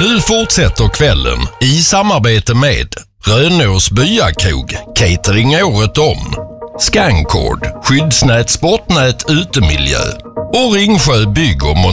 Nu fortsätter kvällen i samarbete med Rönås byakog, catering året om, Scancord, skyddsnät, sportnät, utemiljö och Ringsjö bygg- och